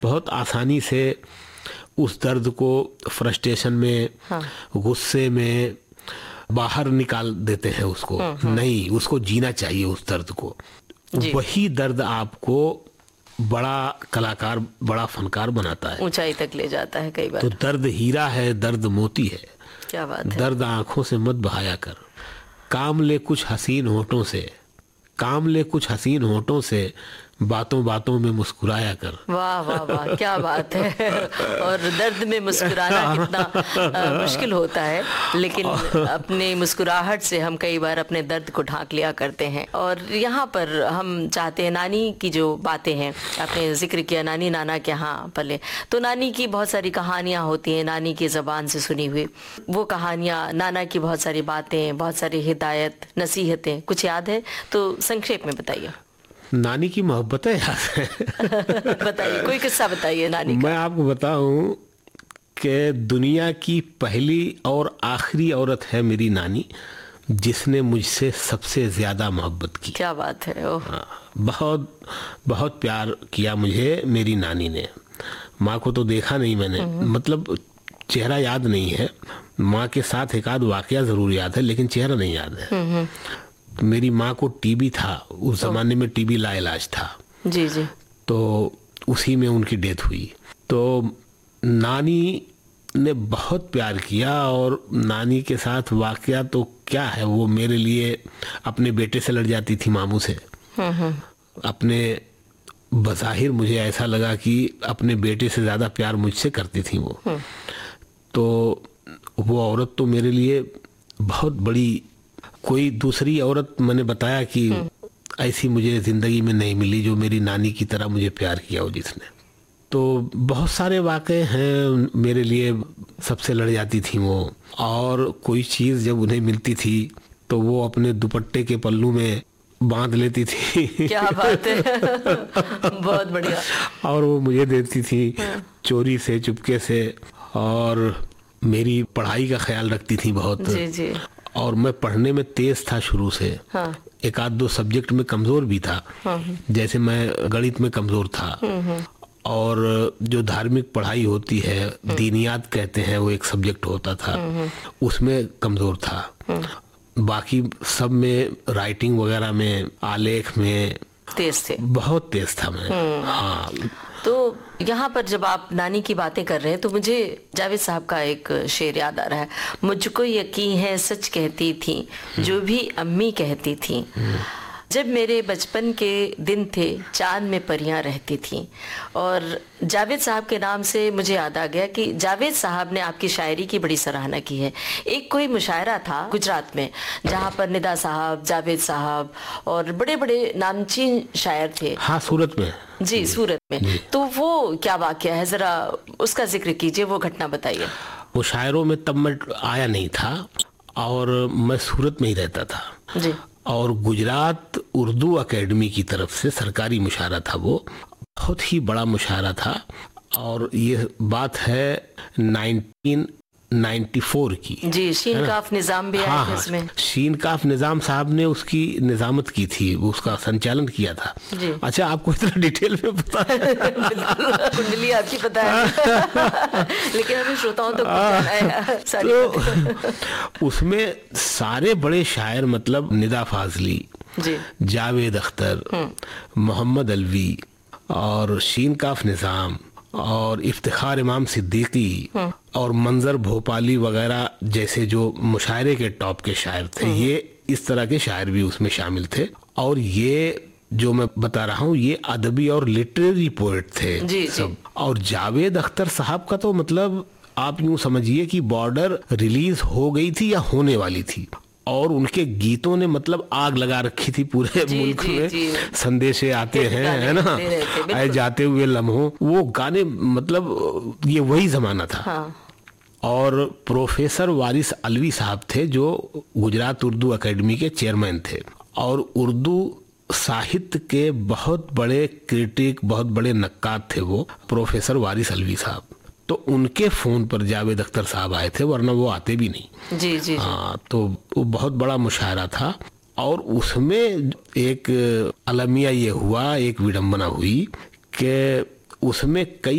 बहुत आसानी से उस दर्द को फ्रस्ट्रेशन में, गुस्से में बाहर निकाल देते हैं उसको। नहीं, उसको जीना चाहिए उस दर्द को। वही दर्द आपको बड़ा कलाकार, बड़ा फनकार बनाता है, ऊंचाई तक ले जाता है कई बार। तो दर्द हीरा है, दर्द मोती है। क्या बात है। दर्द आंखों से मत बहाया कर, काम ले कुछ हसीन होठों से, काम ले कुछ हसीन होठों से, बातों बातों में मुस्कुराया कर। वाह वाह वाह, क्या बात है। और दर्द में मुस्कुराना कितना मुश्किल होता है, लेकिन अपने मुस्कुराहट से हम कई बार अपने दर्द को ढांक लिया करते हैं। और यहाँ पर हम चाहते हैं, नानी की जो बातें हैं, आपने जिक्र किया नानी नाना के यहाँ पले, तो नानी की बहुत सारी कहानियाँ होती हैं, नानी की ज़बान से सुनी हुई वो कहानियाँ, नाना की बहुत सारी बातें, बहुत सारी हिदायत, नसीहतें, कुछ याद है तो संक्षेप में बताइए। नानी की मोहब्बतें याद है। बताइए, कोई किस्सा बताइए नानी का। मैं आपको बताऊं कि दुनिया की पहली और आखिरी औरत है मेरी नानी, जिसने मुझसे सबसे ज्यादा मोहब्बत की। क्या बात है। ओह। हाँ, बहुत बहुत प्यार किया मुझे मेरी नानी ने। माँ को तो देखा नहीं मैंने, मतलब चेहरा याद नहीं है। माँ के साथ एक आध वाकया जरूर याद है, लेकिन चेहरा नहीं याद है। मेरी माँ को टीबी था, उस जमाने में टीबी लाइलाज था। जी जी। तो उसी में उनकी डेथ हुई। तो नानी ने बहुत प्यार किया, और नानी के साथ वाकया तो क्या है, वो मेरे लिए अपने बेटे से लड़ जाती थी, मामू से। अपने बज़ाहिर मुझे ऐसा लगा कि अपने बेटे से ज़्यादा प्यार मुझसे करती थी वो। तो वो औरत तो मेरे लिए बहुत बड़ी, कोई दूसरी औरत मैंने बताया कि ऐसी मुझे ज़िंदगी में नहीं मिली जो मेरी नानी की तरह मुझे प्यार किया हो जिसने। तो बहुत सारे वाक़े हैं मेरे लिए, सबसे लड़ जाती थी वो। और कोई चीज़ जब उन्हें मिलती थी तो वो अपने दुपट्टे के पल्लू में बांध लेती थी। क्या बात है। बहुत बढ़िया। और वो मुझे देती थी चोरी से, चुपके से। और मेरी पढ़ाई का ख्याल रखती थी बहुत। जी जी। और मैं पढ़ने में तेज था शुरू से। हाँ। एक आध दो सब्जेक्ट में कमजोर भी था। जैसे मैं गणित में कमजोर था। और जो धार्मिक पढ़ाई होती है, दीनियात कहते हैं, वो एक सब्जेक्ट होता था, उसमें कमजोर था। बाकी सब में, राइटिंग वगैरह में, आलेख में तेज थे। बहुत तेज था मैं। हाँ। तो यहाँ पर जब आप नानी की बातें कर रहे हैं तो मुझे जावेद साहब का एक शेर याद आ रहा है। मुझको यकीन है सच कहती थी जो भी अम्मी कहती थी, जब मेरे बचपन के दिन थे चांद में परियां रहती थीं। और जावेद साहब के नाम से मुझे याद आ गया कि जावेद साहब ने आपकी शायरी की बड़ी सराहना की है। एक कोई मुशायरा था गुजरात में जहाँ पर निदा साहब, जावेद साहब और बड़े बड़े नामचीन शायर थे। हाँ, सूरत में। जी, सूरत में। तो वो क्या वाकया है, जरा उसका जिक्र कीजिए, वो घटना बताइए। मुशायरों में तब मैं आया नहीं था, और मैं सूरत में ही रहता था जी। और गुजरात उर्दू एकेडमी की तरफ से सरकारी मुशायरा था। वो बहुत ही बड़ा मुशायरा था, और ये बात है 1994 की। जी, शीन काफ निजाम भी आया था इसमें। शीन काफ निजाम साहब ने उसकी निजामत की थी, उसका संचालन किया था। जी। अच्छा, आपको इतना डिटेल में पता है? कुंडली आपकी पता है। लेकिन हमें श्रोताओं तो उसमें सारे बड़े शायर, मतलब निदा फाजली, जावेद अख्तर, मोहम्मद अलवी और शीन काफ निजाम और इफ्तिखार इमाम सिद्दीकी और मंजर भोपाली वगैरह जैसे जो मुशायरे के टॉप के शायर थे, ये इस तरह के शायर भी उसमें शामिल थे। और ये जो मैं बता रहा हूँ, ये अदबी और लिटरेरी पोएट थे जी, सब। जी। और जावेद अख्तर साहब का तो मतलब आप यूं समझिए कि बॉर्डर रिलीज हो गई थी या होने वाली थी, और उनके गीतों ने मतलब आग लगा रखी थी पूरे मुल्क में। संदेशे आते हैं, है ना, आए जाते हुए लम्हों, वो गाने, मतलब ये वही जमाना था। हाँ। और प्रोफेसर वारिस अलवी साहब थे जो गुजरात उर्दू एकेडमी के चेयरमैन थे, और उर्दू साहित्य के बहुत बड़े क्रिटिक, बहुत बड़े नक्काद थे वो प्रोफेसर वारिस अलवी साहब। तो उनके फोन पर जावेद अख्तर साहब आए थे, वरना वो आते भी नहीं। जी जी। हाँ, तो वो बहुत बड़ा मुशायरा था, और उसमें एक अलमिया ये हुआ, एक विडंबना हुई कि उसमें कई